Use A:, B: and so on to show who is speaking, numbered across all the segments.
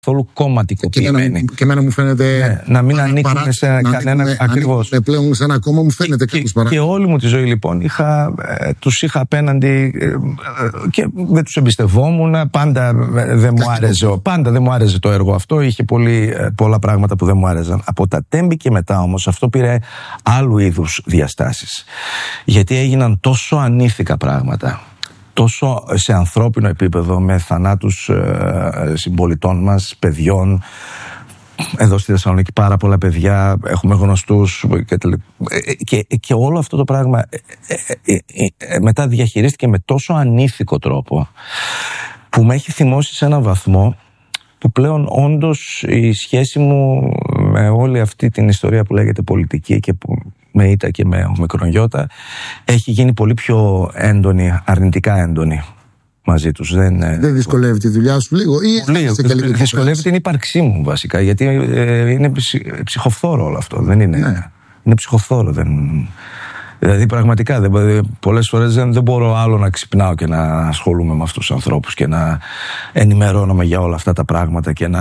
A: καθόλου κομματικοποιημένοι.
B: Και εμένα μου φαίνεται.
A: Να μην ανήκουμε σε κανένα. Ακριβώς.
B: Πλέον σε ένα κόμμα μου φαίνεται κάποιος παρά.
A: Και όλη μου τη ζωή λοιπόν τους είχα απέναντι και δεν τους εμπιστευόμουν. Πάντα δεν μου άρεσε το έργο αυτό. Είχε πολλά πράγματα που δεν μου άρεσαν. Από τα Τέμπη και μετά όμως αυτό πήρε άλλου είδους διαστάσεις. Γιατί έγιναν τόσο ανήθικα πράγματα. Τόσο σε ανθρώπινο επίπεδο, με θανάτους συμπολιτών μας, παιδιών. Εδώ στη Θεσσαλονίκη πάρα πολλά παιδιά, έχουμε γνωστούς και όλο αυτό το πράγμα μετά διαχειρίστηκε με τόσο ανήθικο τρόπο που με έχει θυμώσει σε έναν βαθμό που πλέον όντως η σχέση μου με όλη αυτή την ιστορία που λέγεται πολιτική και που με ήττα και με μικρονιώτα έχει γίνει πολύ πιο έντονη, αρνητικά έντονη μαζί τους.
B: Δεν δυσκολεύει τη δουλειά σου λίγο?
A: Δυσκολεύει την ύπαρξή μου βασικά, γιατί είναι ψυχοφθόρο όλο αυτό. Δεν είναι. Ναι. Είναι ψυχοφθόρο. Δηλαδή πραγματικά πολλές φορές δεν μπορώ άλλο να ξυπνάω και να ασχολούμαι με αυτούς τους ανθρώπους και να ενημερώνομαι για όλα αυτά τα πράγματα και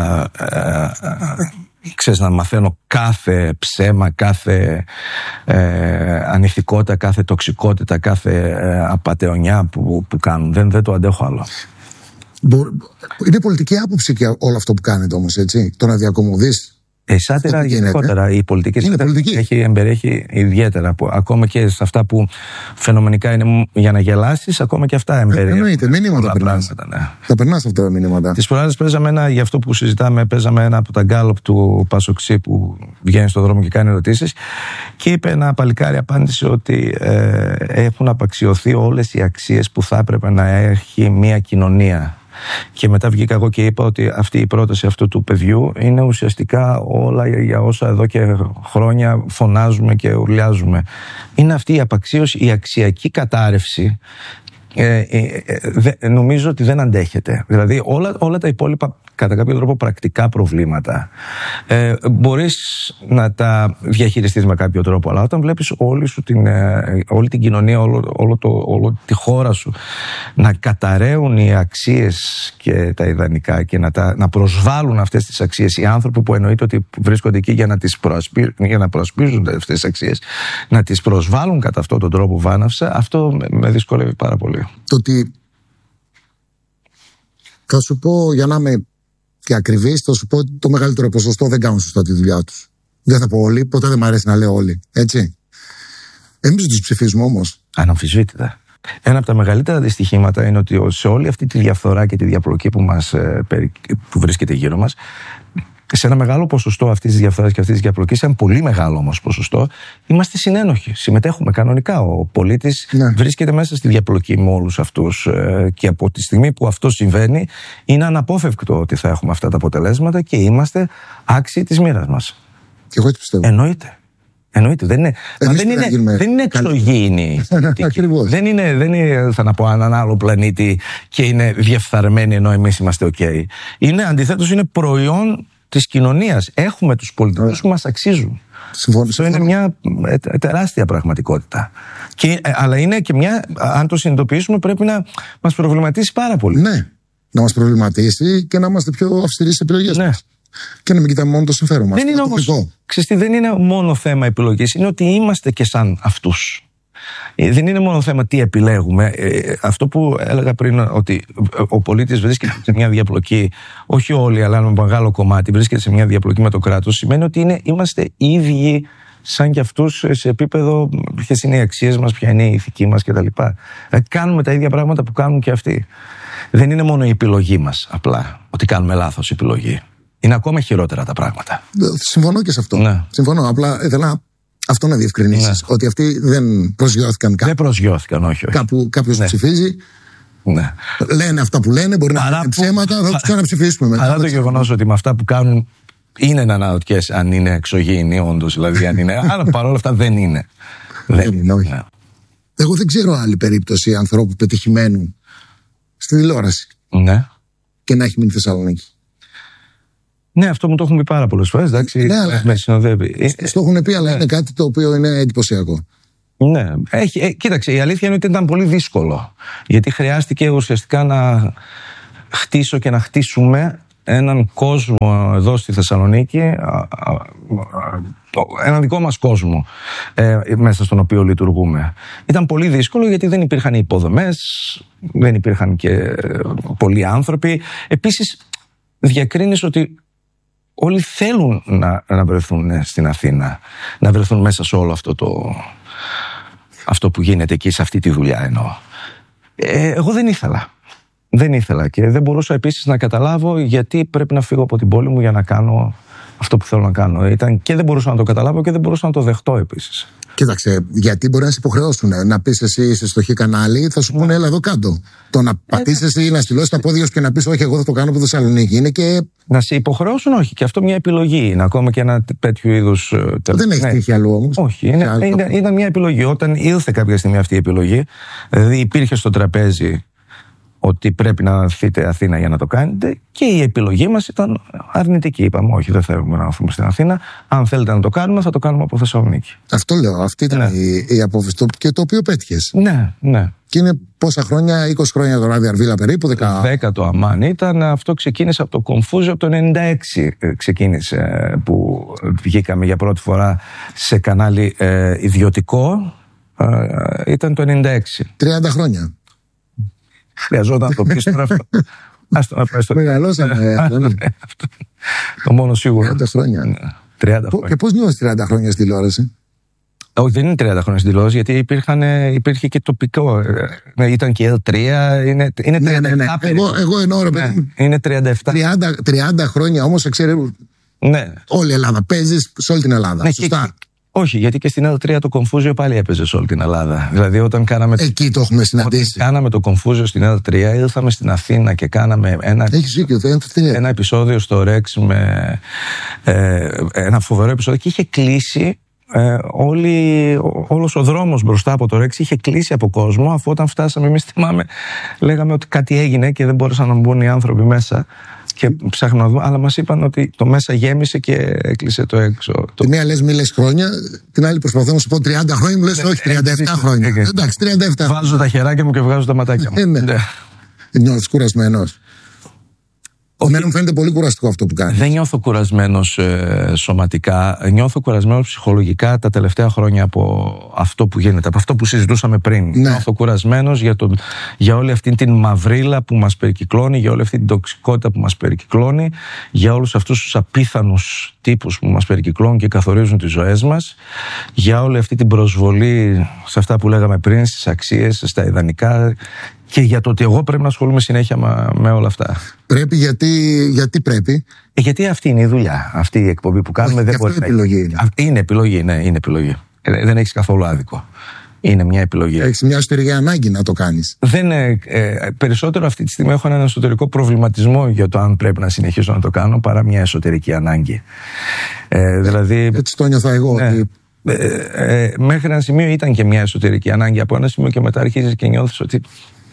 A: να μαθαίνω κάθε ψέμα, κάθε ανηθικότητα, κάθε τοξικότητα, κάθε απατεωνιά που κάνουν. Δεν το αντέχω άλλο.
B: Είναι πολιτική άποψη και όλο αυτό που κάνετε όμως, έτσι? Το να διακομωδείς.
A: Η σάτυρα γενικότερα, η πολιτική σάτυρα εμπεριέχει ιδιαίτερα, ακόμα και σε αυτά που φαινομενικά είναι για να γελάσεις, ακόμα και αυτά εμπεριέχουν.
B: Εννοείται, μηνύματα περνάς. Τα περνάς αυτά τα μηνύματα.
A: Τις προάλλες παίζαμε για αυτό που συζητάμε, παίζαμε ένα από τα γκάλωπ του Πασοξή που βγαίνει στον δρόμο και κάνει ερωτήσεις και είπε ένα παλικάρι, απάντησε ότι έχουν απαξιωθεί όλες οι αξίες που θα έπρεπε να έχει μια κοινωνία. Και μετά βγήκα εγώ και είπα ότι αυτή η πρόταση αυτού του παιδιού είναι ουσιαστικά όλα για όσα εδώ και χρόνια φωνάζουμε και ουρλιάζουμε. Είναι αυτή η απαξίωση, η αξιακή κατάρρευση. Νομίζω ότι δεν αντέχεται. Δηλαδή όλα τα υπόλοιπα κατά κάποιο τρόπο πρακτικά προβλήματα μπορείς να τα διαχειριστείς με κάποιο τρόπο, αλλά όταν βλέπεις όλη την κοινωνία, όλη τη χώρα σου να καταραίουν οι αξίες και τα ιδανικά και να προσβάλλουν αυτές τις αξίες οι άνθρωποι που εννοείται ότι βρίσκονται εκεί για να προασπίζουν αυτές τις αξίες, να τις προσβάλλουν κατά αυτόν τον τρόπο βάναυσα, αυτό με δυσκολεύει πάρα πολύ.
B: Το ότι θα σου πω, για να είμαι και ακριβής, θα σου πω ότι το μεγαλύτερο ποσοστό δεν κάνουν σωστά τη δουλειά τους. Δεν θα πω όλοι, ποτέ δεν μου αρέσει να λέω όλοι. Έτσι. Εμείς τους ψηφίζουμε όμως.
A: Αναμφισβήτητα. Ένα από τα μεγαλύτερα δυστυχήματα είναι ότι σε όλη αυτή τη διαφθορά και τη διαπλοκή που βρίσκεται γύρω μας, σε ένα μεγάλο ποσοστό αυτής της διαφθοράς και αυτής της διαπλοκής, σε ένα πολύ μεγάλο όμως ποσοστό, είμαστε συνένοχοι. Συμμετέχουμε κανονικά. Ο πολίτης βρίσκεται μέσα στη διαπλοκή με όλους αυτούς και από τη στιγμή που αυτό συμβαίνει, είναι αναπόφευκτο ότι θα έχουμε αυτά τα αποτελέσματα και είμαστε άξιοι της μοίρας μας.
B: Και εγώ έτσι πιστεύω.
A: Εννοείται. Δεν είναι εξωγήινη. Δεν είναι, θα να πω, έναν άλλο πλανήτη και είναι διεφθαρμένοι ενώ εμείς είμαστε OK. Είναι αντιθέτως, είναι προϊόν της κοινωνίας. Έχουμε τους πολιτικούς που μας αξίζουν. Αυτό είναι μια τεράστια πραγματικότητα. Αλλά είναι και αν το συνειδητοποιήσουμε, πρέπει να μας προβληματίσει πάρα πολύ.
B: Ναι, να μας προβληματίσει και να είμαστε πιο αυστηροί στις επιλογές μας. Και να μην κοιτάμε μόνο το συμφέρον μας.
A: Δεν είναι μόνο θέμα επιλογής, είναι ότι είμαστε και σαν αυτούς. Δεν είναι μόνο θέμα τι επιλέγουμε. Αυτό που έλεγα πριν, ότι ο πολίτης βρίσκεται σε μια διαπλοκή, όχι όλοι, αλλά ένα μεγάλο κομμάτι βρίσκεται σε μια διαπλοκή με το κράτος, σημαίνει ότι είμαστε ίδιοι σαν κι αυτούς σε επίπεδο ποιες είναι οι αξίες μας, ποια είναι η ηθική μας κτλ. Κάνουμε τα ίδια πράγματα που κάνουν και αυτοί. Δεν είναι μόνο η επιλογή μας απλά, ότι κάνουμε λάθος επιλογή. Είναι ακόμα χειρότερα τα πράγματα.
B: Συμφωνώ και σε αυτό. Ναι. Συμφωνώ. Απλά ήθελα αυτό να διευκρινίσεις. Ότι αυτοί δεν προσγειώθηκαν κάπου.
A: Δεν προσγειώθηκαν, όχι.
B: Κάποιος ψηφίζει.
A: Ναι.
B: Λένε αυτά που λένε, μπορεί να είναι ψέματα, θα τους ξαναψηφίσουμε μετά.
A: Παρά το γεγονός ότι με αυτά που κάνουν είναι να αναρωτιέσαι αν είναι εξωγήινοι, όντως. Δηλαδή, αν είναι. Αλλά παρόλα αυτά δεν είναι.
B: Δεν είναι, όχι. Ναι. Εγώ δεν ξέρω άλλη περίπτωση ανθρώπου πετυχημένου στην τηλεόραση.
A: Ναι.
B: Και να έχει μείνει Θεσσαλονίκη.
A: Ναι, αυτό μου το έχουν πει πάρα πολλές φορές. Εντάξει,
B: ναι, αλλά
A: με συνοδεύει.
B: Το έχουν πει, αλλά είναι κάτι το οποίο είναι εντυπωσιακό.
A: Ναι, κοίταξε, η αλήθεια είναι ότι ήταν πολύ δύσκολο. Γιατί χρειάστηκε ουσιαστικά να χτίσω και να χτίσουμε έναν κόσμο εδώ στη Θεσσαλονίκη, έναν δικό μας κόσμο μέσα στον οποίο λειτουργούμε. Ήταν πολύ δύσκολο γιατί δεν υπήρχαν υποδομές, δεν υπήρχαν και πολλοί άνθρωποι. Επίσης διακρίνεις ότι όλοι θέλουν να βρεθούν στην Αθήνα, να βρεθούν μέσα σε όλο αυτό που γίνεται εκεί, σε αυτή τη δουλειά εννοώ. Εγώ δεν ήθελα και δεν μπορούσα επίσης να καταλάβω γιατί πρέπει να φύγω από την πόλη μου για να κάνω αυτό που θέλω να κάνω. Και δεν μπορούσα να το καταλάβω και δεν μπορούσα να το δεχτώ επίσης.
B: Κοίταξε, γιατί μπορεί να σε υποχρεώσουν να πεις εσύ είσαι στο χ κανάλι, θα σου πούνε έλα εδώ κάτω. Το να πατήσεις εσύ, να στυλώσεις τα πόδια σου και να πεις όχι, εγώ θα το κάνω από Θεσσαλονίκη. Είναι και.
A: Να σε υποχρεώσουν, όχι. Και αυτό μια επιλογή είναι. Ακόμα και ένα τέτοιο είδους.
B: Δεν έχει τύχει αλλού όμως.
A: Όχι. Ήταν μια επιλογή. Όταν ήρθε κάποια στιγμή αυτή η επιλογή, δηλαδή υπήρχε στο τραπέζι ότι πρέπει να έρθετε Αθήνα για να το κάνετε και η επιλογή μας ήταν αρνητική. Είπαμε όχι, δεν θέλουμε να έρθουμε στην Αθήνα. Αν θέλετε να το κάνουμε, θα το κάνουμε από Θεσσαλονίκη. Αυτό
B: λέω. Αυτή ήταν η απόφαση και το οποίο πέτυχες.
A: Ναι.
B: Και είναι πόσα χρόνια, 20 χρόνια το Ράδιο Αρβίλα περίπου,
A: 10 το Αμάν ήταν. Αυτό ξεκίνησε από το Κομφούζιο, από το 96 ξεκίνησε που βγήκαμε για πρώτη φορά σε κανάλι ιδιωτικό. Ήταν το 96.
B: 30 χρόνια.
A: Χρειαζόταν να το πεις τώρα αυτό.
B: Μεγαλώσαμε.
A: Το μόνο σίγουρο.
B: 30 χρόνια.
A: 30 χρόνια.
B: Και πώς νιώθεις 30 χρόνια στη τηλεόραση?
A: Όχι, δεν είναι 30 χρόνια στην τηλεόραση, γιατί υπήρχε και τοπικό. Ήταν και L3, είναι 37.
B: Ναι. Εγώ εννοώ, ρε παιδί.
A: Είναι 37.
B: 30 χρόνια όμως, ξέρει.
A: Ναι.
B: Όλη η Ελλάδα. Παίζεις σε όλη την Ελλάδα.
A: Ναι,
B: σωστά.
A: Όχι, γιατί και στην L3 το Κομφούζιο πάλι έπαιζε σε όλη την Ελλάδα. Δηλαδή, όταν κάναμε.
B: Εκεί το έχουμε συναντήσει.
A: Όταν κάναμε το Κομφούζιο στην L3, ήρθαμε στην Αθήνα και κάναμε ένα επεισόδιο στο Ρεξ με ένα φοβερό επεισόδιο και είχε κλείσει. Όλος ο δρόμος μπροστά από το Ρεξ είχε κλείσει από κόσμο, αφού όταν φτάσαμε εμείς, θυμάμαι, λέγαμε ότι κάτι έγινε και δεν μπόρεσαν να μπουν οι άνθρωποι μέσα και ψάχναμε να δούμε, αλλά μας είπαν ότι το μέσα γέμισε και έκλεισε το έξω.
B: Τη μία λες μη λες χρόνια, την άλλη προσπαθώ να σου πω 30 χρόνια, μου λες όχι 37 χρόνια. Εντάξει, 37.
A: Βάζω τα χεράκια μου και βγάζω τα ματάκια μου.
B: Νιώθεις κουρασμένος? Εμένα μου φαίνεται πολύ κουραστικό αυτό που κάνει.
A: Δεν νιώθω κουρασμένος σωματικά. Νιώθω κουρασμένος ψυχολογικά τα τελευταία χρόνια από αυτό που γίνεται, από αυτό που συζητούσαμε πριν. Ναι. Νιώθω κουρασμένος για όλη αυτή την μαυρίλα που μας περικυκλώνει, για όλη αυτή την τοξικότητα που μας περικυκλώνει, για όλους αυτούς τους απίθανους τύπους που μας περικυκλώνουν και καθορίζουν τις ζωές μας, για όλη αυτή την προσβολή σε αυτά που λέγαμε πριν, στις αξίες, στα ιδανικά. Και για το ότι εγώ πρέπει να ασχολούμαι συνέχεια με όλα αυτά.
B: Πρέπει, γιατί πρέπει?
A: Γιατί αυτή είναι η δουλειά. Αυτή η εκπομπή που κάνουμε δεν μπορεί να
B: είναι.
A: Είναι επιλογή, ναι, είναι επιλογή. Δεν έχεις καθόλου άδικο. Είναι μια επιλογή.
B: Έχεις μια εσωτερική ανάγκη να το κάνεις.
A: Περισσότερο αυτή τη στιγμή έχω έναν εσωτερικό προβληματισμό για το αν πρέπει να συνεχίσω να το κάνω παρά μια εσωτερική ανάγκη. Δηλαδή.
B: Έτσι το νιώθα εγώ.
A: Ναι. Μέχρι ένα σημείο ήταν και μια εσωτερική ανάγκη. Από ένα σημείο και μετά αρχίζεις και νιώθεις ότι.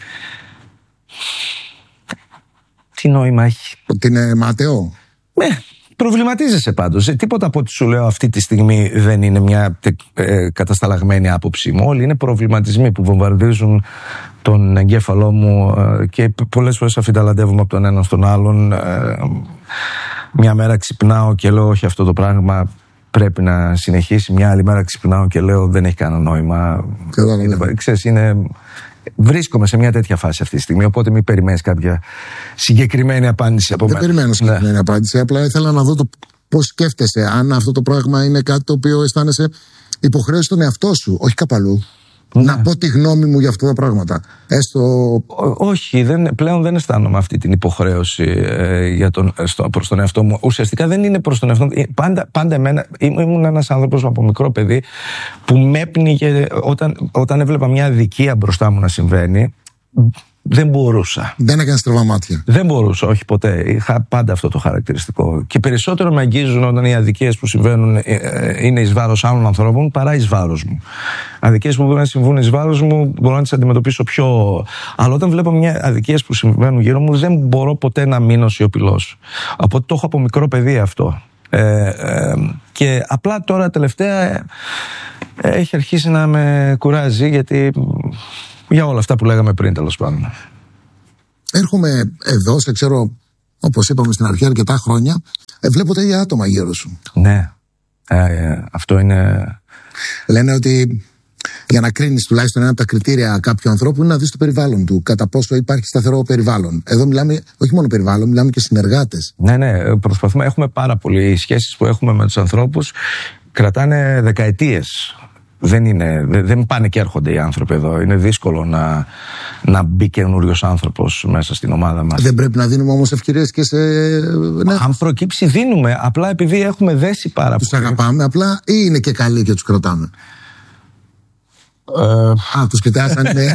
A: Τι νόημα έχει?
B: Ότι είναι ματαιό.
A: Προβληματίζεσαι πάντως. Τίποτα από ό,τι σου λέω αυτή τη στιγμή δεν είναι μια κατασταλαγμένη άποψή μου. Όλοι είναι προβληματισμοί που βομβαρδίζουν τον εγκέφαλό μου και πολλές φορές αφιταλαντεύομαι από τον έναν στον άλλον. Μια μέρα ξυπνάω και λέω όχι, αυτό το πράγμα πρέπει να συνεχίσει. Μια άλλη μέρα ξυπνάω και λέω δεν έχει κανένα νόημα. Ξέρεις, βρίσκομαι σε μια τέτοια φάση αυτή τη στιγμή, οπότε μην περιμένεις κάποια συγκεκριμένη απάντηση από μένα.
B: Δεν περιμένω συγκεκριμένη απάντηση, απλά ήθελα να δω πώς σκέφτεσαι, αν αυτό το πράγμα είναι κάτι το οποίο αισθάνεσαι υποχρέωση στον εαυτό σου, όχι κάπου αλλού. Ναι. Να πω τη γνώμη μου για αυτά τα πράγματα.
A: Όχι, πλέον δεν αισθάνομαι αυτή την υποχρέωση προς τον εαυτό μου. Ουσιαστικά δεν είναι προς τον εαυτό μου. Πάντα εμένα ήμουν ένας άνθρωπος από μικρό παιδί που με έπνιγε όταν έβλεπα μια αδικία μπροστά μου να συμβαίνει. Δεν μπορούσα.
B: Δεν έκανε στραβά μάτια.
A: Δεν μπορούσα, όχι ποτέ. Είχα πάντα αυτό το χαρακτηριστικό. Και περισσότερο με αγγίζουν όταν οι αδικίες που συμβαίνουν είναι εις βάρος άλλων ανθρώπων παρά εις βάρος μου. Αδικίες που μπορούν να συμβούν εις βάρος μου μπορώ να τις αντιμετωπίσω πιο. Αλλά όταν βλέπω μια αδικίες που συμβαίνουν γύρω μου, δεν μπορώ ποτέ να μείνω σιωπηλός. Οπότε το έχω από μικρό παιδί αυτό. Και απλά τώρα τελευταία έχει αρχίσει να με κουράζει γιατί. Για όλα αυτά που λέγαμε πριν, τέλος πάντων.
B: Έρχομαι εδώ, σε ξέρω όπως είπαμε στην αρχή, αρκετά χρόνια, βλέπω τα ίδια άτομα γύρω σου.
A: Ναι. Αυτό είναι.
B: Λένε ότι για να κρίνεις τουλάχιστον ένα από τα κριτήρια κάποιου ανθρώπου είναι να δεις το περιβάλλον του. Κατά πόσο υπάρχει σταθερό περιβάλλον. Εδώ μιλάμε όχι μόνο περιβάλλον, μιλάμε και συνεργάτες.
A: Ναι, προσπαθούμε. Έχουμε πάρα πολλοί. Οι σχέσεις που έχουμε με τους ανθρώπους κρατάνε δεκαετίες. Δεν πάνε και έρχονται οι άνθρωποι εδώ. Είναι δύσκολο να μπει καινούριος άνθρωπος μέσα στην ομάδα μας.
B: Δεν πρέπει να δίνουμε όμως ευκαιρίες και σε. Ναι.
A: Αν προκύψει, δίνουμε. Απλά επειδή έχουμε δέσει πάρα πολύ.
B: Τους αγαπάμε, απλά ή είναι και καλοί και τους κρατάμε. Τους κοιτάς αν είναι.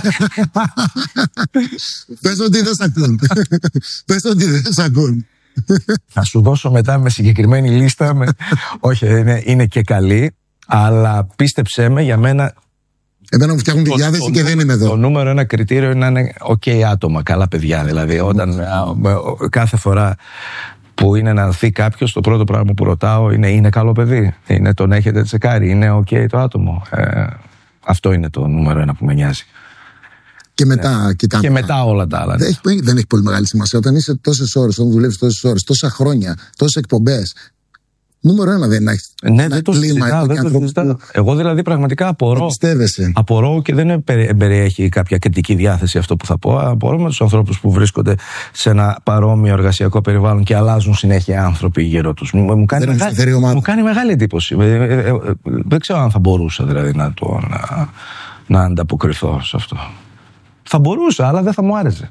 B: Πες ότι δεν σ' ακούν. Πες ότι δεν σ' ακούν.
A: Θα σου δώσω μετά με συγκεκριμένη λίστα. Όχι, είναι και καλοί. Αλλά πίστεψέ με, για μένα.
B: Εμένα μου φτιάχνουν τη διάθεση και δεν είμαι εδώ.
A: Το νούμερο ένα κριτήριο είναι να είναι OK άτομα, καλά παιδιά. Δηλαδή, όταν κάθε φορά που είναι να έρθει κάποιος, το πρώτο πράγμα που ρωτάω είναι καλό παιδί. Είναι τον έχετε τσεκάρει, είναι OK το άτομο. Αυτό είναι το νούμερο ένα που με νοιάζει.
B: Και μετά κοιτάμε.
A: Και μετά όλα τα άλλα.
B: Δεν έχει πολύ μεγάλη σημασία. Όταν είσαι τόσες ώρες, όταν δουλεύεις τόσες ώρες, τόσα χρόνια, τόσες εκπομπές. Νούμερο ένα δεν έχει.
A: Ναι, δεν το συζητάω. Εγώ δηλαδή πραγματικά απορώ και δεν περιέχει κάποια κριτική διάθεση αυτό που θα πω. Απορώ με τους ανθρώπους που βρίσκονται σε ένα παρόμοιο εργασιακό περιβάλλον και αλλάζουν συνέχεια άνθρωποι γύρω τους. Μου κάνει μεγάλη εντύπωση. Δεν ξέρω αν θα μπορούσα δηλαδή να ανταποκριθώ σε αυτό. Θα μπορούσα, αλλά δεν θα μου άρεσε.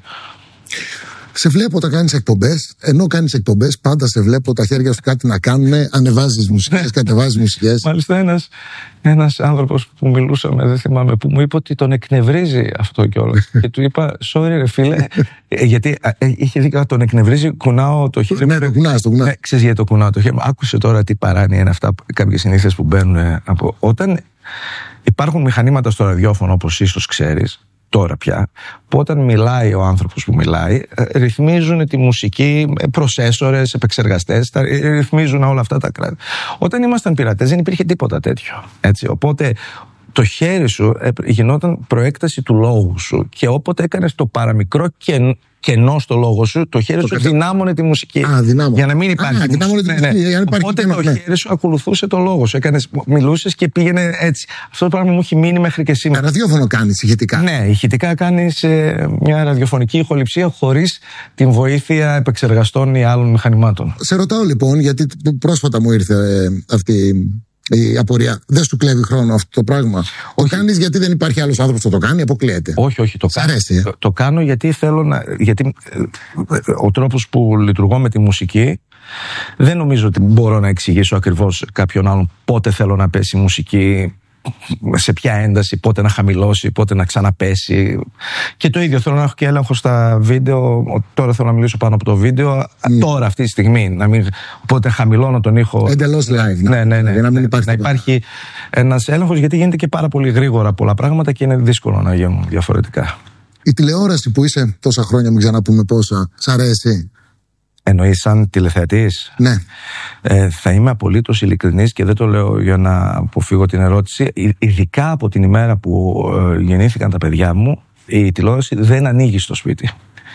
B: Σε βλέπω όταν κάνεις εκπομπές, ενώ κάνεις εκπομπές, πάντα σε βλέπω τα χέρια σου κάτι να κάνουν, ανεβάζεις μουσικές, κατεβάζεις μουσικές.
A: Μάλιστα ένας άνθρωπος που μιλούσαμε, δεν θυμάμαι, που μου είπε ότι τον εκνευρίζει αυτό κιόλας. Και του είπα, sorry ρε φίλε, γιατί είχε δίκιο, τον εκνευρίζει, κουνάω το χέρι.
B: Ναι, το κουνάς.
A: Ξέρεις γιατί το κουνάω το χέρι. Άκουσε τώρα τι παράνοια είναι αυτά, κάποιες συνήθειες που μπαίνουν από. Όταν υπάρχουν μηχανήματα στο ραδιόφωνο, όπως ίσως ξέρεις, τώρα πια, που όταν μιλάει ο άνθρωπος που μιλάει, ρυθμίζουν τη μουσική, προσέσορες, επεξεργαστές, ρυθμίζουν όλα αυτά τα κράτη. Όταν ήμασταν πειρατές δεν υπήρχε τίποτα τέτοιο. Έτσι. Οπότε το χέρι σου γινόταν προέκταση του λόγου σου και όποτε έκανες το παραμικρό κενό στο λόγο σου, το χέρι σου δυνάμωνε τη μουσική. Για να μην υπάρχει μουσική. Οπότε το χέρι σου ακολουθούσε το λόγο σου. Μιλούσες και πήγαινε έτσι. Αυτό το πράγμα μου έχει μείνει μέχρι και σήμερα.
B: Ραδιόφωνο κάνεις ηχητικά.
A: Ναι, ηχητικά κάνεις μια ραδιοφωνική ηχοληψία χωρίς την βοήθεια επεξεργαστών ή άλλων μηχανημάτων.
B: Σε ρωτάω λοιπόν, γιατί πρόσφατα μου ήρθε αυτή η απορία. Δεν σου κλέβει χρόνο αυτό το πράγμα? Όχι. Το κάνεις γιατί δεν υπάρχει άλλος άνθρωπος που το κάνει, αποκλείεται?
A: Όχι. Το κάνω γιατί θέλω να. Γιατί ο τρόπος που λειτουργώ με τη μουσική, δεν νομίζω ότι μπορώ να εξηγήσω ακριβώς κάποιον άλλον πότε θέλω να πέσει η μουσική, σε ποια ένταση, πότε να χαμηλώσει, πότε να ξαναπέσει. Και το ίδιο θέλω να έχω και έλεγχο στα βίντεο. Τώρα θέλω να μιλήσω πάνω από το βίντεο. Τώρα, αυτή τη στιγμή. Οπότε χαμηλώνω τον ήχο.
B: Εντελώς live.
A: Ναι.
B: Να μην
A: υπάρχει ένας έλεγχος, γιατί γίνεται και πάρα πολύ γρήγορα πολλά πράγματα και είναι δύσκολο να γίνουν διαφορετικά.
B: Η τηλεόραση που είσαι τόσα χρόνια, μην ξαναπούμε πόσα, σ' αρέσει?
A: Εννοείς σαν τηλεθεατής?
B: Ναι.
A: Θα είμαι απολύτως ειλικρινής και δεν το λέω για να αποφύγω την ερώτηση. Ειδικά από την ημέρα που γεννήθηκαν τα παιδιά μου, η τηλεόραση δεν ανοίγει στο σπίτι.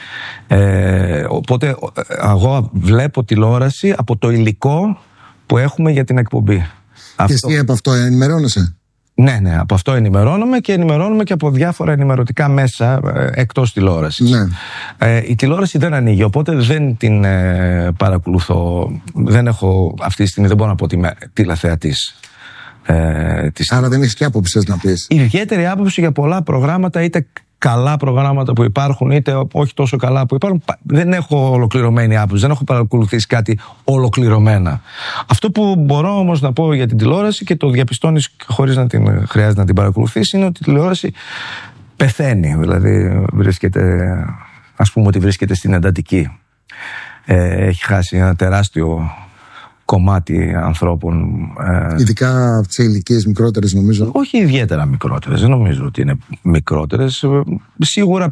A: Οπότε εγώ βλέπω τηλεόραση από το υλικό που έχουμε για την εκπομπή.
B: Και εσύ από αυτό ενημερώνεσαι?
A: Ναι, από αυτό ενημερώνομαι και από διάφορα ενημερωτικά μέσα εκτός τηλεόρασης.
B: Ναι.
A: Η τηλεόραση δεν ανοίγει, οπότε δεν την παρακολουθώ. Δεν έχω αυτή τη στιγμή, δεν μπορώ να πω ότι είμαι τηλεθεατής.
B: Άρα δεν έχεις και άποψη να πεις?
A: Ιδιαίτερη άποψη για πολλά προγράμματα, είτε καλά προγράμματα που υπάρχουν, είτε όχι τόσο καλά που υπάρχουν. Δεν έχω ολοκληρωμένη άποψη, δεν έχω παρακολουθήσει κάτι ολοκληρωμένα. Αυτό που μπορώ όμως να πω για την τηλεόραση, και το διαπιστώνεις χωρίς να χρειάζεται να την παρακολουθείς, είναι ότι η τηλεόραση πεθαίνει. Δηλαδή ας πούμε ότι βρίσκεται στην εντατική. Έχει χάσει ένα τεράστιο κομμάτι ανθρώπων.
B: Ειδικά σε ηλικίες μικρότερες, νομίζω.
A: Όχι ιδιαίτερα μικρότερες, δεν νομίζω ότι είναι μικρότερες. Σίγουρα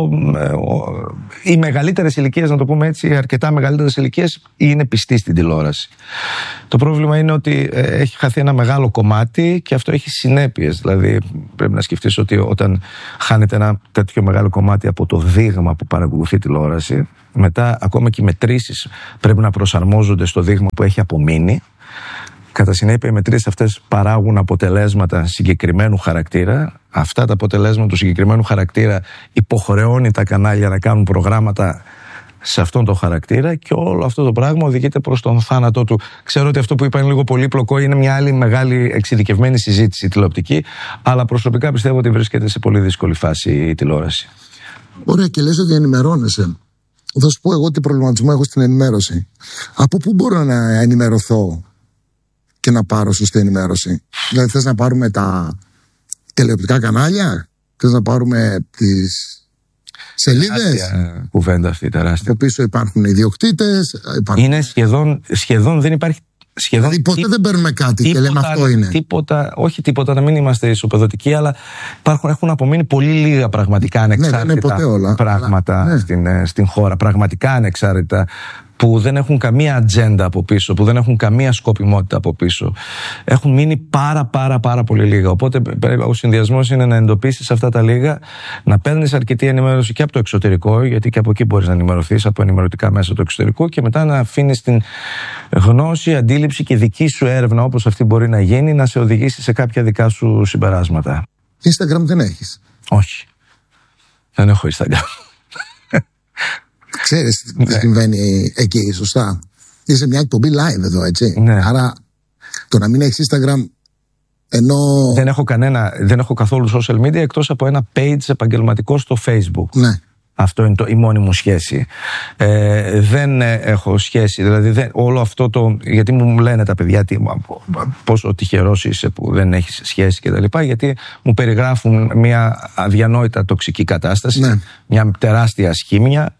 A: οι μεγαλύτερες ηλικίες, να το πούμε έτσι, αρκετά μεγαλύτερες ηλικίες, είναι πιστοί στην τηλεόραση. Το πρόβλημα είναι ότι έχει χαθεί ένα μεγάλο κομμάτι και αυτό έχει συνέπειες. Δηλαδή πρέπει να σκεφτείς ότι όταν χάνεται ένα τέτοιο μεγάλο κομμάτι από το δείγμα που παρακολουθεί τηλεόραση, μετά ακόμα και οι μετρήσεις πρέπει να προσαρμόζονται στο δείγμα που έχει απομείνει. Κατά συνέπεια, οι μετρήσεις αυτές παράγουν αποτελέσματα συγκεκριμένου χαρακτήρα. Αυτά τα αποτελέσματα του συγκεκριμένου χαρακτήρα υποχρεώνει τα κανάλια να κάνουν προγράμματα σε αυτόν τον χαρακτήρα και όλο αυτό το πράγμα οδηγείται προς τον θάνατό του. Ξέρω ότι αυτό που είπα είναι λίγο πολύπλοκο, είναι μια άλλη μεγάλη εξειδικευμένη συζήτηση τηλεοπτική, αλλά προσωπικά πιστεύω ότι βρίσκεται σε πολύ δύσκολη φάση η τηλεόραση.
B: Ωραία, και λες ότι ενημερώνεσαι. Θα σου πω εγώ τι προβληματισμό έχω στην ενημέρωση. Από πού μπορώ να ενημερωθώ και να πάρω σωστή ενημέρωση? Δηλαδή, θες να πάρουμε τα τηλεοπτικά κανάλια, θες να πάρουμε τις σελίδες?
A: Κουβέντα αυτή τεράστια.
B: Από πίσω υπάρχουν ιδιοκτήτες.
A: Είναι σχεδόν δεν υπάρχει.
B: Δηλαδή ποτέ δεν παίρνουμε κάτι και λέμε αυτό είναι.
A: Όχι τίποτα, να μην είμαστε ισοπεδωτικοί, αλλά έχουν απομείνει πολύ λίγα πραγματικά ανεξάρτητα πράγματα στην χώρα. Πραγματικά ανεξάρτητα, που δεν έχουν καμία ατζέντα από πίσω, που δεν έχουν καμία σκοπιμότητα από πίσω. Έχουν μείνει πάρα πολύ λίγα. Οπότε ο συνδυασμός είναι να εντοπίσεις αυτά τα λίγα, να παίρνεις αρκετή ενημέρωση και από το εξωτερικό, γιατί και από εκεί μπορείς να ενημερωθείς, από ενημερωτικά μέσα του εξωτερικού, και μετά να αφήνεις την γνώση, αντίληψη και δική σου έρευνα, όπως αυτή μπορεί να γίνει, να σε οδηγήσει σε κάποια δικά σου συμπεράσματα.
B: Instagram δεν έχεις?
A: Όχι. Δεν έχω Instagram.
B: Ξέρεις τι συμβαίνει εκεί, σωστά? Είσαι μια εκπομπή live εδώ, έτσι.
A: Ναι.
B: Άρα το να μην έχεις Instagram, ενώ...
A: Δεν έχω καθόλου social media εκτός από ένα page επαγγελματικό στο Facebook.
B: Ναι.
A: Αυτό είναι η μόνη μου σχέση. Δεν έχω σχέση, δηλαδή όλο αυτό γιατί μου λένε τα παιδιά πόσο τυχερός είσαι που δεν έχεις σχέση κτλ. Γιατί μου περιγράφουν μια αδιανόητα τοξική κατάσταση, ναι, μια τεράστια ασχήμια,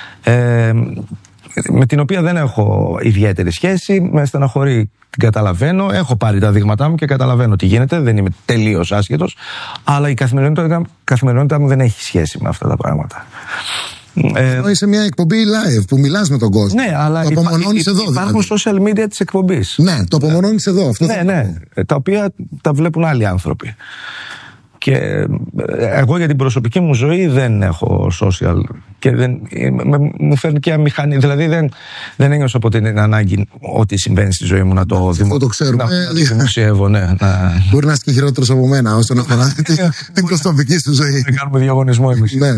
A: με την οποία δεν έχω ιδιαίτερη σχέση. Με στεναχωρεί, την καταλαβαίνω, έχω πάρει τα δείγματά μου και καταλαβαίνω τι γίνεται, δεν είμαι τελείως άσχετος, αλλά η καθημερινότητά μου δεν έχει σχέση με αυτά τα πράγματα.
B: Είσαι μια εκπομπή live που μιλάς με τον κόσμο.
A: Ναι, αλλά υπάρχουν social media της εκπομπής.
B: Ναι, το απομονώνεις εδώ. Αυτό
A: ναι, τα οποία τα βλέπουν άλλοι άνθρωποι. Και εγώ για την προσωπική μου ζωή δεν έχω social και μου φέρνει και αμηχανή. Δηλαδή δεν ένιωσα ποτέ την ανάγκη ό,τι συμβαίνει στη ζωή μου να το δημοσιεύω. Ναι,
B: μπορεί να είσαι και χειρότερος από μένα όσον αφορά την προσωπική σου ζωή.
A: Δεν κάνουμε διαγωνισμό εμείς.
B: Ναι.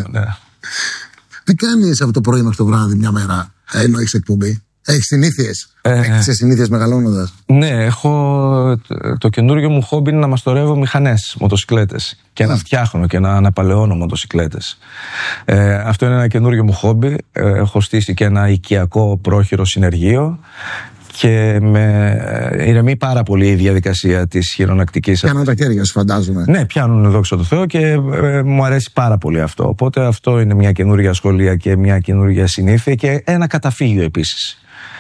B: Τι κάνεις από το πρωί μέχρι το βράδυ μια μέρα ενώ έχεις εκπομπή? Έχεις συνήθειες? Έχεις συνήθειες μεγαλώνοντας?
A: Ναι, έχω το καινούργιο μου χόμπι είναι να μαστορεύω μηχανές, μοτοσικλέτες, και να φτιάχνω και να αναπαλαιώνω μοτοσικλέτες. Αυτό είναι ένα καινούργιο μου χόμπι. Έχω στήσει και ένα οικιακό πρόχειρο συνεργείο και με ηρεμεί πάρα πολύ η διαδικασία της χειρονακτικής.
B: Πιάνουν τα χέρια σου, φαντάζομαι.
A: Ναι, πιάνουν, δόξα τω Θεώ, και μου αρέσει πάρα πολύ αυτό. Οπότε αυτό είναι μια καινούργια σχολεία και μια καινούργια συνήθεια, και ένα καταφύγιο επίσης.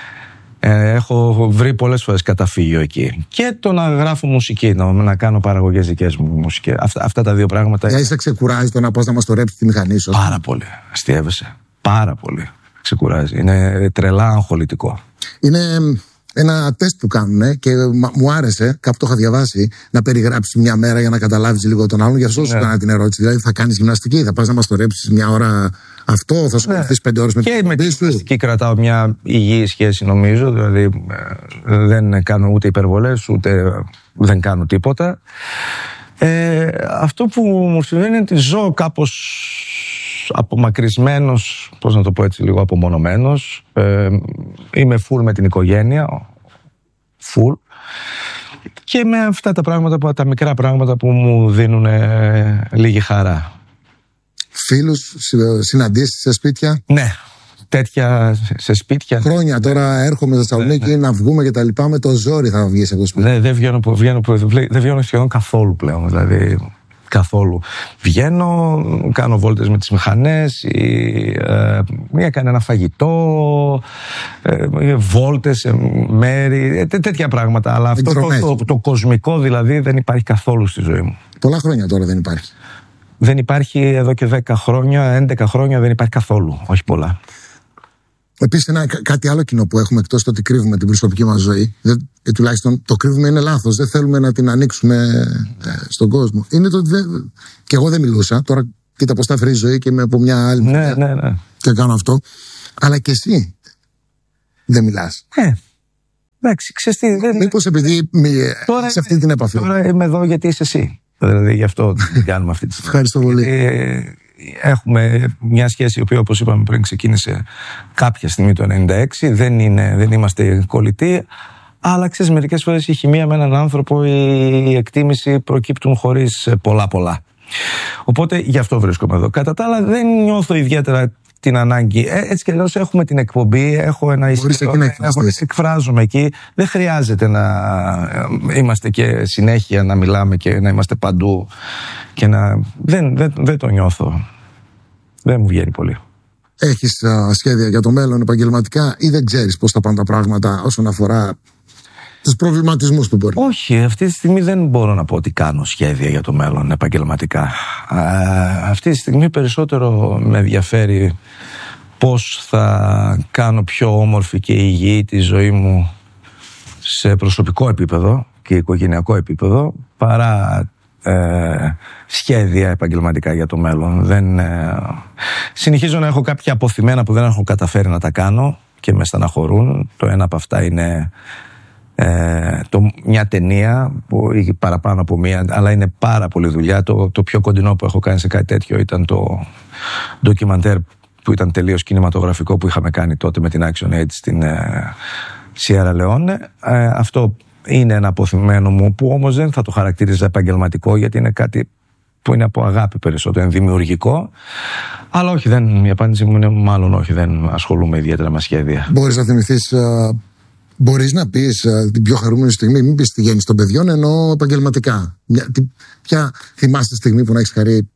A: Έχω βρει πολλές φορές καταφύγιο εκεί. Και το να γράφω μουσική, να κάνω παραγωγές δικές μου μουσικές. Αυτά τα δύο πράγματα.
B: Είσαι ξεκουράζει το να πας να μαστορέψεις τη μηχανή σου?
A: Πάρα πολύ. Αστείευεσαι. Πάρα πολύ. Ξεκουράζει. Είναι τρελά αγχολητικό.
B: Είναι ένα τεστ που κάνουν και μου άρεσε, κάπου το είχα διαβάσει, να περιγράψεις μια μέρα για να καταλάβεις λίγο τον άλλον. Γι' αυτό σου έκανα την ερώτηση. Δηλαδή, θα κάνεις γυμναστική, θα πας να μαστορέψεις μια ώρα αυτό, θα σου κρατήσεις 5 ώρες με την
A: και με τη γυμναστική κρατάω μια υγιή σχέση, νομίζω. Δηλαδή, δεν κάνω ούτε υπερβολές, ούτε δεν κάνω τίποτα. Αυτό που μου συμβαίνει είναι ότι ζω κάπως απομακρυσμένος, πώς να το πω έτσι, λίγο απομονωμένος. Είμαι full με την οικογένεια, full, και με αυτά τα πράγματα, τα μικρά πράγματα που μου δίνουν λίγη χαρά.
B: Φίλους, συναντήσεις σε σπίτια?
A: Ναι, τέτοια σε σπίτια.
B: Χρόνια τώρα έρχομαι στη Θεσσαλονίκη να βγούμε και τα λοιπά, με το ζόρι θα βγεις από το σπίτι.
A: Δεν βγαίνω σχεδόν καθόλου πλέον, δηλαδή καθόλου. Βγαίνω, κάνω βόλτες με τις μηχανές, ή έκανε ένα φαγητό, βόλτες σε μέρη, τέτοια πράγματα. Αλλά αυτό το κοσμικό δηλαδή δεν υπάρχει καθόλου στη ζωή μου.
B: Πολλά χρόνια τώρα δεν υπάρχει.
A: Δεν υπάρχει εδώ και 10 χρόνια, 11 χρόνια δεν υπάρχει καθόλου. Όχι πολλά.
B: Επίσης, κάτι άλλο κοινό που έχουμε εκτός το ότι κρύβουμε την προσωπική μας ζωή, τουλάχιστον το κρύβουμε είναι λάθος, δεν θέλουμε να την ανοίξουμε στον κόσμο. Είναι το ότι και εγώ δεν μιλούσα, τώρα κοίτα πώς θα βρει η ζωή και είμαι από μια άλλη.
A: Ναι.
B: Και κάνω αυτό. Αλλά και εσύ δεν μιλάς.
A: Εντάξει, ξέρεις τι.
B: Μήπως επειδή τώρα, σε αυτή την επαφή.
A: Τώρα είμαι εδώ γιατί είσαι εσύ. Δηλαδή γι' αυτό κάνουμε αυτή τη στιγμή.
B: Ευχαριστώ πολύ.
A: Έχουμε μια σχέση η οποία, όπως είπαμε πριν, ξεκίνησε κάποια στιγμή το 1996. Δεν είμαστε κολλητοί. Αλλά ξέρεις, μερικές φορές η χημεία με έναν άνθρωπο, η εκτίμηση προκύπτουν χωρίς πολλά. Οπότε γι' αυτό βρίσκομαι εδώ. Κατά τα άλλα, δεν νιώθω ιδιαίτερα την ανάγκη. Έτσι κι αλλιώς έχουμε την εκπομπή, έχω ένα εισιτήριο, εκφράζομαι εκεί. Δεν χρειάζεται να είμαστε και συνέχεια να μιλάμε και να είμαστε παντού. Και δεν το νιώθω. Δεν μου βγαίνει πολύ.
B: Έχεις σχέδια για το μέλλον επαγγελματικά ή δεν ξέρεις πώς θα πάνε τα πράγματα όσον αφορά τους προβληματισμούς που μπορεί?
A: Όχι, αυτή τη στιγμή δεν μπορώ να πω ότι κάνω σχέδια για το μέλλον επαγγελματικά. Αυτή τη στιγμή περισσότερο με ενδιαφέρει πώς θα κάνω πιο όμορφη και υγιή τη ζωή μου σε προσωπικό επίπεδο και οικογενειακό επίπεδο παρά σχέδια επαγγελματικά για το μέλλον. Συνεχίζω να έχω κάποια αποθυμένα που δεν έχω καταφέρει να τα κάνω και με στεναχωρούν. Το ένα από αυτά είναι μια ταινία που έχει παραπάνω από μία, αλλά είναι πάρα πολύ δουλειά. Το πιο κοντινό που έχω κάνει σε κάτι τέτοιο ήταν το ντοκιμαντέρ που ήταν τελείως κινηματογραφικό που είχαμε κάνει τότε με την Action Aid στην Σιέρα Λεόνε. Αυτό είναι ένα αποθυμένο μου που όμως δεν θα το χαρακτήριζα επαγγελματικό, γιατί είναι κάτι που είναι από αγάπη περισσότερο, είναι δημιουργικό. Αλλά όχι, η απάντηση μου είναι μάλλον όχι, δεν ασχολούμαι ιδιαίτερα με σχέδια.
B: Μπορείς να θυμηθείς, μπορείς να πεις την πιο χαρούμενη στιγμή, μην πεις τη γέννηση των παιδιών, ενώ επαγγελματικά? Ποια θυμάστε στιγμή που να έχεις χαρεί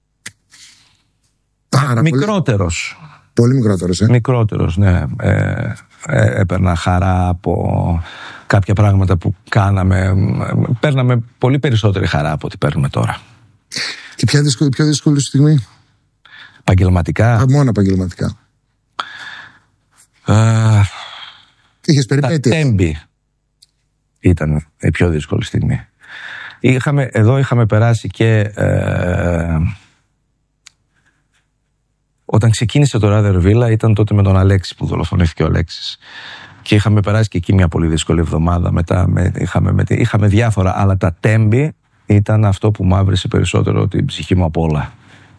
B: πάρα
A: μικρότερος.
B: Πολύ μικρότερος,
A: Μικρότερος, ναι. Έπαιρνα χαρά από κάποια πράγματα που κάναμε. Παίρναμε πολύ περισσότερη χαρά από ό,τι παίρνουμε τώρα.
B: Και πιο δύσκολη στιγμή?
A: Επαγγελματικά.
B: Μόνο επαγγελματικά. Είχες περιπέτειες?
A: Τα Τέμπη ήταν η πιο δύσκολη στιγμή. Εδώ είχαμε περάσει και όταν ξεκίνησε το Ράδερ Βίλα, ήταν τότε με τον Αλέξη που δολοφονήθηκε ο Αλέξης. Και είχαμε περάσει και εκεί μια πολύ δύσκολη εβδομάδα. Μετά είχαμε διάφορα, αλλά τα Τέμπη ήταν αυτό που μαύρισε περισσότερο την ψυχή μου από όλα.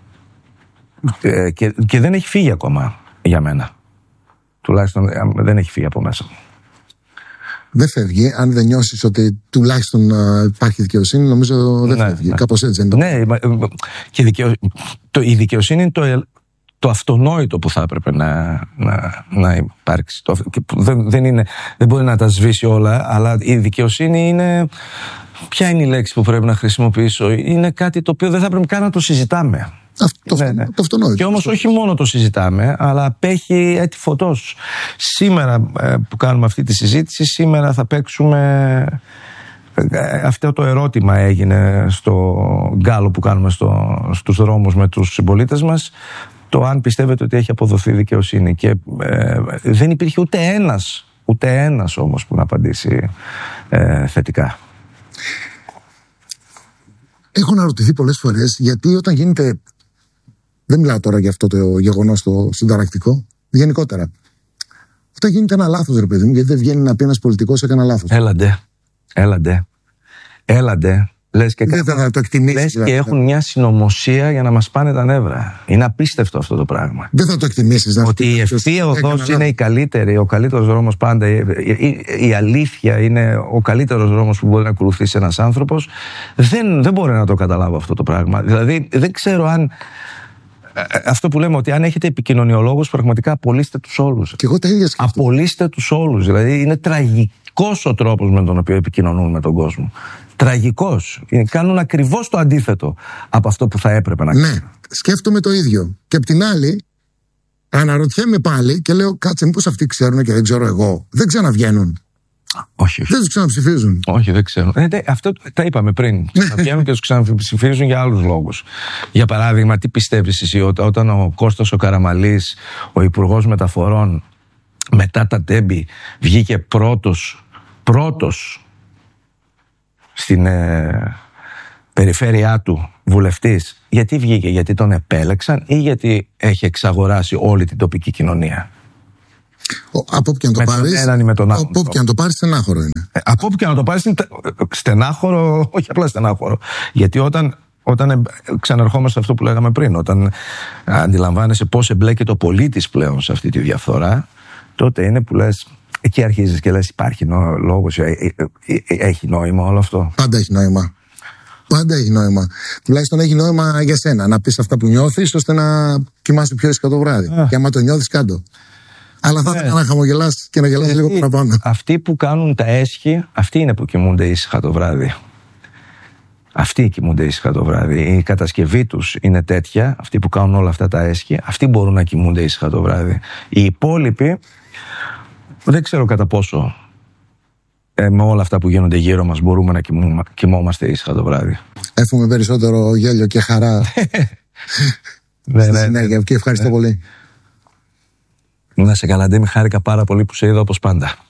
A: Και δεν έχει φύγει ακόμα για μένα. Τουλάχιστον δεν έχει φύγει από μέσα μου.
B: Δεν φεύγει, αν δεν νιώσεις ότι τουλάχιστον υπάρχει δικαιοσύνη, νομίζω δεν φεύγει. Κάπως έτσι δεν είναι?
A: Ναι, και η δικαιοσύνη είναι το αυτονόητο που θα έπρεπε να υπάρξει. Δεν μπορεί να τα σβήσει όλα, αλλά η δικαιοσύνη είναι... Ποια είναι η λέξη που πρέπει να χρησιμοποιήσω? Είναι κάτι το οποίο δεν θα έπρεπε καν να το συζητάμε.
B: Το αυτονόητο.
A: Και όμως όχι μόνο το συζητάμε, αλλά απέχει έτη φωτός. Σήμερα που κάνουμε αυτή τη συζήτηση, σήμερα θα παίξουμε... Αυτό το ερώτημα έγινε στο γκάλο που κάνουμε στους δρόμους με τους συμπολίτες μας, το αν πιστεύετε ότι έχει αποδοθεί δικαιοσύνη. Και δεν υπήρχε ούτε ένας όμως που να απαντήσει θετικά.
B: Έχω αναρωτηθεί πολλές φορές γιατί όταν γίνεται... Δεν μιλάω τώρα για αυτό το γεγονός το συνταρακτικό, γενικότερα. Όταν γίνεται ένα λάθος, ρε παιδί μου, γιατί δεν βγαίνει να πει ένας πολιτικός έκανε λάθος?
A: Έλαντε. Λες και, έχουν μια συνωμοσία για να μας πάνε τα νεύρα. Είναι απίστευτο αυτό το πράγμα.
B: Δεν θα το εκτιμήσεις.
A: Ότι η ευθεία οδός είναι η καλύτερη, ο καλύτερος δρόμος πάντα. Η αλήθεια είναι ο καλύτερος δρόμος που μπορεί να ακολουθήσει ένας άνθρωπος. Δεν μπορεί να το καταλάβω αυτό το πράγμα. Δηλαδή δεν ξέρω αν... Αυτό που λέμε, ότι αν έχετε επικοινωνιολόγους, πραγματικά απολύστε τους όλους.
B: Και εγώ τα ίδια σκέφτομαι.
A: Απολύστε τους όλους. Δηλαδή είναι τραγικός ο τρόπος με τον οποίο επικοινωνούν με τον κόσμο. Τραγικός. Κάνουν ακριβώς το αντίθετο από αυτό που θα έπρεπε να κάνουν.
B: Ναι, σκέφτομαι το ίδιο. Και απ' την άλλη, αναρωτιέμαι πάλι και λέω, κάτσε, μήπως αυτοί ξέρουν και δεν ξέρω εγώ? Δεν ξαναβγαίνουν?
A: Όχι.
B: Δεν τους ξαναψηφίζουν?
A: Όχι, δεν ξέρω. Αυτό τα είπαμε πριν. Ξαναβγαίνουν και τους ξαναψηφίζουν για άλλους λόγους. Για παράδειγμα, τι πιστεύεις εσύ όταν ο Κώστας ο Καραμαλής, ο Υπουργός Μεταφορών, μετά τα ντέμπι βγήκε πρώτος στην περιφέρειά του βουλευτής. Γιατί βγήκε? Γιατί τον επέλεξαν ή γιατί έχει εξαγοράσει όλη την τοπική κοινωνία?
B: Από όπου και να το πάρεις, στενάχωρο είναι.
A: Από όπου και να το πάρεις στενάχωρο, όχι απλά στενάχωρο. Γιατί όταν ξαναρχόμαστε σε αυτό που λέγαμε πριν, όταν αντιλαμβάνεσαι πώς εμπλέκεται ο πολίτης πλέον σε αυτή τη διαφθορά, τότε είναι που λες, εκεί αρχίζεις και λες, υπάρχει λόγος, έχει νόημα όλο αυτό?
B: Πάντα έχει νόημα. Πάντα έχει νόημα. Τουλάχιστον έχει νόημα για σένα να πεις αυτά που νιώθεις, ώστε να κοιμάσαι πιο ήσυχα το βράδυ. Και άμα το νιώθεις, κάτω. Αλλά θα ήθελα να χαμογελάς και να γελάς λίγο παραπάνω.
A: Αυτοί που κάνουν τα έσχη, αυτοί είναι που κοιμούνται ήσυχα το βράδυ. Αυτοί κοιμούνται ήσυχα το βράδυ. Η κατασκευή τους είναι τέτοια, αυτοί που κάνουν όλα αυτά τα έσχη, αυτοί μπορούν να κοιμούνται ήσυχα το βράδυ. Οι υπόλοιποι, δεν ξέρω κατά πόσο με όλα αυτά που γίνονται γύρω μας μπορούμε να κοιμόμαστε ήσυχα το βράδυ.
B: Εύχομαι περισσότερο γέλιο και χαρά στη συνέχεια. Και ευχαριστώ πολύ.
A: Να σε καλά, Ντέμι, χάρηκα πάρα πολύ που σε είδα όπως πάντα.